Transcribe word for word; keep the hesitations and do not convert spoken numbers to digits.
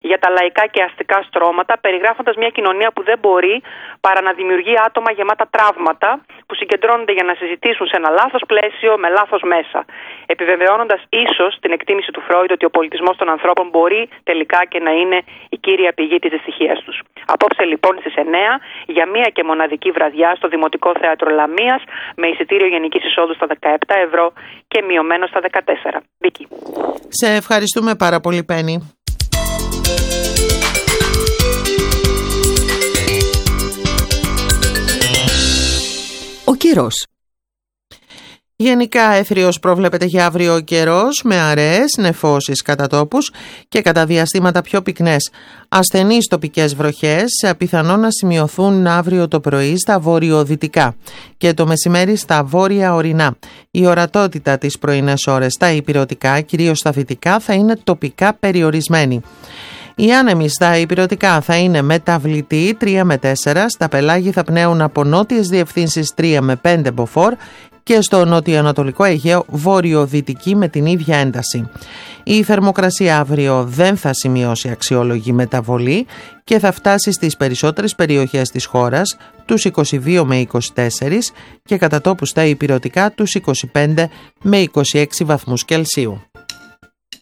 για τα λαϊκά και αστικά στρώματα, περιγράφοντας μια κοινωνία που δεν μπορεί παρά να δημιουργεί άτομα γεμάτα τραύματα που συγκεντρώνονται για να συζητήσουν σε ένα λάθος πλαίσιο με λάθος μέσα. Επιβεβαιώνοντας ίσως την εκτίμηση του Φρόιντ ότι ο πολιτισμός των ανθρώπων μπορεί τελικά και να είναι η κύρια πηγή της δυστυχίας τους. Απόψε λοιπόν στις εννέα για μία και μοναδική βραδιά στο Δημοτικό Θέατρο Λαμίας με εισιτήριο γενικής εισόδου στα δεκαεπτά ευρώ και μειωμένο στα δεκατέσσερα. Βίκη. Σε ευχαριστούμε πάρα πολύ, Πέννη. Ο καιρός. Γενικά έθριος προβλέπεται για αύριο ο καιρός με αραιές, νεφώσεις κατά τόπους και κατά διαστήματα πιο πυκνές. Ασθενείς τοπικές βροχές πιθανόν να σημειωθούν αύριο το πρωί στα βορειοδυτικά και το μεσημέρι στα βόρεια ορεινά. Η ορατότητα τις πρωινές ώρες στα ηπειρωτικά, κυρίως στα δυτικά, θα είναι τοπικά περιορισμένη. Οι άνεμοι στα ηπειρωτικά θα είναι μεταβλητοί τρία με τέσσερα, στα πελάγη θα πνέουν από νότιες διευθύνσεις τρία με πέντε μποφόρ και στο νοτιοανατολικό Αιγαίο βόρειο-δυτική με την ίδια ένταση. Η θερμοκρασία αύριο δεν θα σημειώσει αξιόλογη μεταβολή και θα φτάσει στις περισσότερες περιοχές της χώρας τους είκοσι δύο με είκοσι τέσσερα και κατά τόπους στα ηπειρωτικά τους είκοσι πέντε με είκοσι έξι βαθμούς Κελσίου.